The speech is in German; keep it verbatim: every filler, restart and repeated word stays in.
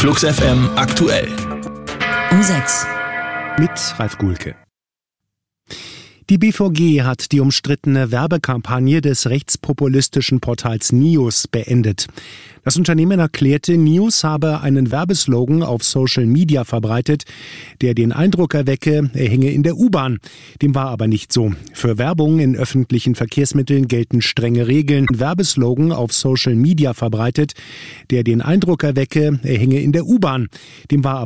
Flux F M aktuell. Um sechs. Mit Ralf Guhlke. Die B V G hat die umstrittene Werbekampagne des rechtspopulistischen Portals News beendet. Das Unternehmen erklärte, News habe einen Werbeslogan auf Social Media verbreitet, der den Eindruck erwecke, er hinge in der U-Bahn. Dem war aber nicht so. Für Werbung in öffentlichen Verkehrsmitteln gelten strenge Regeln. Ein Werbeslogan auf Social Media verbreitet, der den Eindruck erwecke, er hinge in der U-Bahn. Dem war